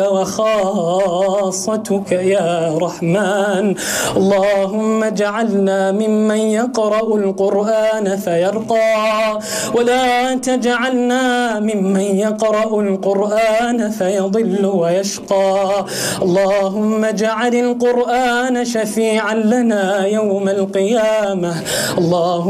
وخاصتك يا رحمن. اللهم اجعلنا ممن يقرأ القرآن فيرقى، ولا تجعلنا ممن يقرأ القرآن فيضل ويشقى. اللهم اجعل القرآن شفيعا لنا يوم القيامة. اللهم